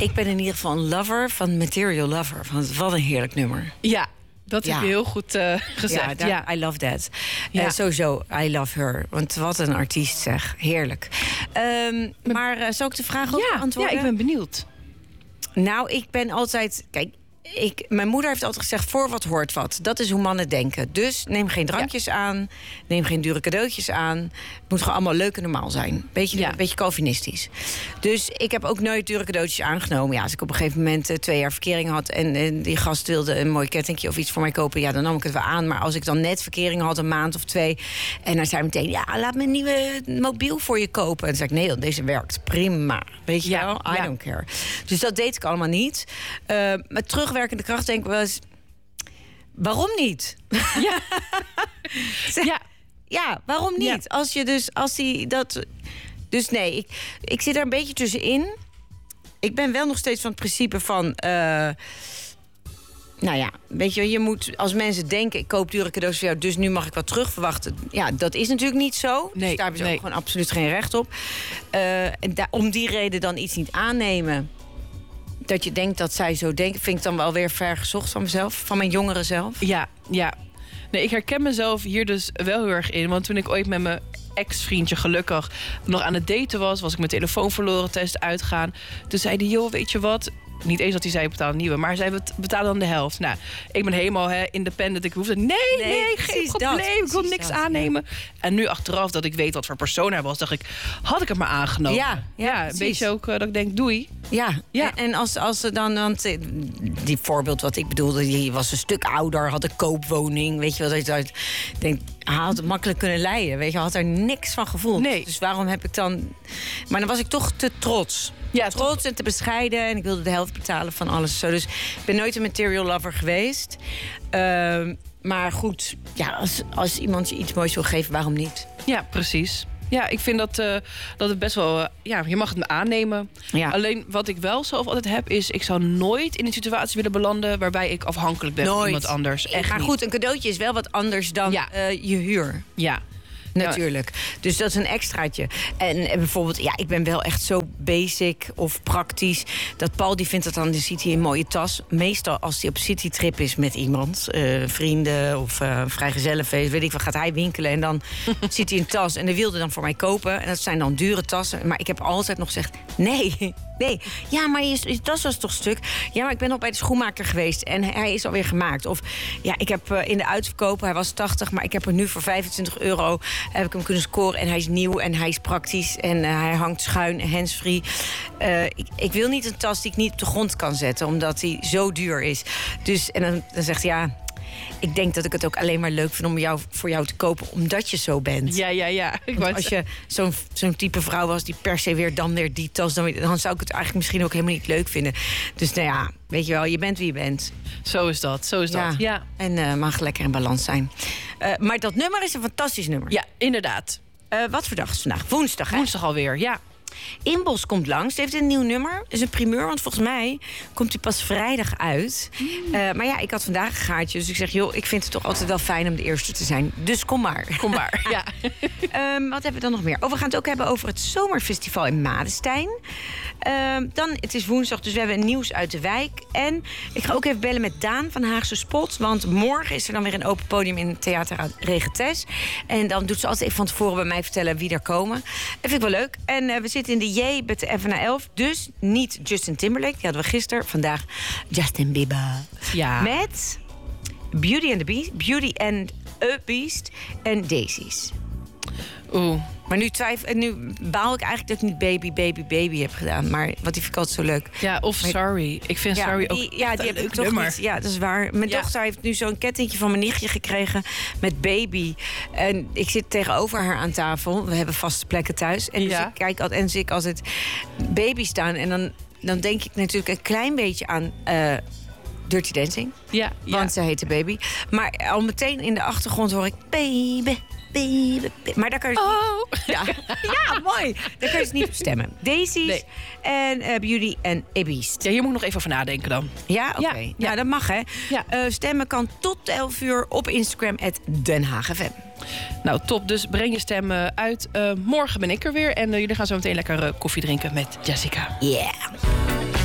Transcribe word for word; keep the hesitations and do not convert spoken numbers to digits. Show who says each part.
Speaker 1: Ik ben in ieder geval een lover van Material Lover. Want wat een heerlijk nummer.
Speaker 2: Ja, dat heb
Speaker 1: Ja.
Speaker 2: je heel goed uh, gezegd.
Speaker 1: Ja, that,
Speaker 2: ja,
Speaker 1: I love that.
Speaker 2: Ja.
Speaker 1: Uh, sowieso, I love her. Want wat een artiest zeg. Heerlijk. Um, maar uh, zal ik de vraag ook
Speaker 2: ja,
Speaker 1: beantwoorden?
Speaker 2: Ja, ik ben benieuwd.
Speaker 1: Nou, ik ben altijd... Kijk, ik, mijn moeder heeft altijd gezegd, voor wat hoort wat. Dat is hoe mannen denken. Dus neem geen drankjes ja. aan. Neem geen dure cadeautjes aan. Het moet gewoon allemaal leuk en normaal zijn. Beetje, ja. Een beetje Calvinistisch. Dus ik heb ook nooit dure cadeautjes aangenomen. Ja, als ik op een gegeven moment uh, twee jaar verkering had... En, en die gast wilde een mooi kettingje of iets voor mij kopen... ja, dan nam ik het wel aan. Maar als ik dan net verkering had, een maand of twee... en hij zei meteen, ja, laat me een nieuwe mobiel voor je kopen. En toen zei ik, nee, deze werkt prima. Weet je
Speaker 2: ja.
Speaker 1: wel? I
Speaker 2: ja.
Speaker 1: don't care. Dus dat deed ik allemaal niet. Uh, maar terugwerkende kracht denk ik wel eens... waarom niet?
Speaker 2: Ja.
Speaker 1: zeg,
Speaker 2: ja.
Speaker 1: ja, waarom niet?
Speaker 2: Ja.
Speaker 1: Als je dus, als die dat... Dus nee, ik, ik zit er een beetje tussenin. Ik ben wel nog steeds van het principe van... Uh, nou ja, weet je, je moet als mensen denken... ik koop dure cadeaus voor jou, dus nu mag ik wat terug verwachten. Ja, dat is natuurlijk niet zo.
Speaker 2: Nee,
Speaker 1: dus daar hebben ze
Speaker 2: nee.
Speaker 1: ook gewoon absoluut geen recht op. Uh, en da- om die reden dan iets niet aannemen... dat je denkt dat zij zo denken... vind ik dan wel weer ver gezocht van mezelf. Van mijn jongere zelf.
Speaker 2: Ja, ja. Nee, ik herken mezelf hier dus wel heel erg in. Want toen ik ooit met mijn ex-vriendje gelukkig nog aan het daten was... was ik mijn telefoon verloren tijdens het uitgaan. Toen zei hij, joh, weet je wat... Niet eens dat hij zei, betaal een nieuwe. Maar hij zei, we betalen dan de helft. Nou, ik ben helemaal hè, independent. Ik hoefde, nee, nee, nee geen probleem. Dat, ik wil niks dat, aannemen. Ja. En nu achteraf dat ik weet wat voor persoon hij was... dacht ik, had ik het maar aangenomen.
Speaker 1: Ja, ja,
Speaker 2: ja een beetje ook uh, dat ik denk, doei.
Speaker 1: Ja,
Speaker 2: ja.
Speaker 1: en, en als, als ze dan... Want die voorbeeld wat ik bedoelde... die was een stuk ouder, had een koopwoning. Weet je wat, dat je denkt... hij had het makkelijk kunnen leiden. Weet je, hij had er niks van gevoeld.
Speaker 2: Nee.
Speaker 1: Dus waarom heb ik dan... Maar dan was ik toch te trots.
Speaker 2: Ja,
Speaker 1: trots en te bescheiden. En ik wilde de helft betalen van alles. Zo. Dus ik ben nooit een material lover geweest. Uh, maar goed, ja, als, als iemand je iets moois wil geven, waarom niet?
Speaker 2: Ja, precies. Ja, ik vind dat, uh, dat het best wel... Uh, ja, je mag het me aannemen. Ja. Alleen wat ik wel zelf altijd heb is... ik zou nooit in een situatie willen belanden... waarbij ik afhankelijk ben nooit. van iemand anders. Echt
Speaker 1: maar
Speaker 2: niet.
Speaker 1: goed, een cadeautje is wel wat anders dan ja. uh, je huur.
Speaker 2: Ja.
Speaker 1: Natuurlijk. Ja. Dus dat is een extraatje. En, en bijvoorbeeld, ja, ik ben wel echt zo basic of praktisch. Dat Paul, die vindt dat dan, die ziet hij een mooie tas. Meestal als hij op citytrip is met iemand, uh, vrienden of uh, vrijgezellenfeest, weet ik wat, gaat hij winkelen en dan ziet hij een tas en die wilde dan voor mij kopen. En dat zijn dan dure tassen. Maar ik heb altijd nog gezegd, nee, nee. Ja, maar je, je tas was toch stuk? Ja, maar ik ben nog bij de schoenmaker geweest en hij is alweer gemaakt. Of ja, ik heb uh, in de uitverkoop, hij was tachtig, maar ik heb er nu voor vijfentwintig euro... heb ik hem kunnen scoren en hij is nieuw en hij is praktisch... en uh, hij hangt schuin, handsfree. Uh, ik, ik wil niet een tas die ik niet op de grond kan zetten... omdat die zo duur is. Dus, en dan, dan zegt hij, ja... ik denk dat ik het ook alleen maar leuk vind om jou, voor jou te kopen... omdat je zo bent.
Speaker 2: Ja, ja, ja. Ik
Speaker 1: Want als je zo'n, zo'n type vrouw was die per se weer dan weer die tas... Dan, dan zou ik het eigenlijk misschien ook helemaal niet leuk vinden. Dus nou ja, weet je wel, je bent wie je bent.
Speaker 2: Zo is dat, zo is
Speaker 1: ja.
Speaker 2: dat. Ja.
Speaker 1: En uh, mag lekker in balans zijn. Uh, maar dat nummer is een fantastisch nummer.
Speaker 2: Ja, inderdaad.
Speaker 1: Uh, wat voor dag is het vandaag? Woensdag, hè?
Speaker 2: Woensdag alweer, ja.
Speaker 1: Inbos komt langs. Het heeft een nieuw nummer. Het is een primeur, want volgens mij komt hij pas vrijdag uit. Mm. Uh, maar ja, ik had vandaag een gaatje. Dus ik zeg, joh, ik vind het toch altijd wel fijn om de eerste te zijn. Dus kom maar.
Speaker 2: Kom maar, ja.
Speaker 1: um, wat hebben we dan nog meer? Oh, we gaan het ook hebben over het Zomerfestival in Madestein. Um, dan, het is woensdag, dus we hebben nieuws uit de wijk. En ik ga ook even bellen met Daan van Haagse Spot. Want morgen is er dan weer een open podium in het Theater Regetes. En dan doet ze altijd even van tevoren bij mij vertellen wie er komen. Dat vind ik wel leuk. En uh, we zitten in de J met de F N A elf. Dus niet Justin Timberlake, die hadden we gisteren. Vandaag Justin Bieber.
Speaker 2: Ja.
Speaker 1: Met Beauty and the Beast, Beauty and a Beast en Daisies.
Speaker 2: Oeh.
Speaker 1: Maar nu, twijfel, nu baal ik eigenlijk dat ik niet Baby, Baby, Baby heb gedaan. Maar wat die vind ik altijd zo leuk.
Speaker 2: Ja, of maar, Sorry. Ik vind ja, Sorry ook
Speaker 1: die, Ja, die heb ik toch
Speaker 2: nummer.
Speaker 1: niet. Ja, dat is waar. Mijn ja. dochter heeft nu zo'n kettingje van mijn nichtje gekregen met Baby. En ik zit tegenover haar aan tafel. We hebben vaste plekken thuis. En dus ja. ik kijk altijd, en zie ik altijd Baby staan. En dan, dan denk ik natuurlijk een klein beetje aan... Uh, Dirty Dancing.
Speaker 2: Ja, ja.
Speaker 1: Want ze heette Baby. Maar al meteen in de achtergrond hoor ik Baby, Baby, baby. Maar daar kan je...
Speaker 2: Oh.
Speaker 1: Ja, ja, mooi. Daar kan je dus niet op stemmen. Daisies nee. en uh, Beauty and a Beast.
Speaker 2: Ja, hier moet ik nog even over nadenken dan.
Speaker 1: Ja, oké. Okay. Ja, ja. ja, dat mag, hè.
Speaker 2: Ja.
Speaker 1: Uh, stemmen kan tot elf uur op Instagram, at Den Haag F M.
Speaker 2: Nou, top. Dus breng je stem uit. Uh, morgen ben ik er weer. En uh, jullie gaan zo meteen lekker uh, koffie drinken met Jessica.
Speaker 1: Yeah.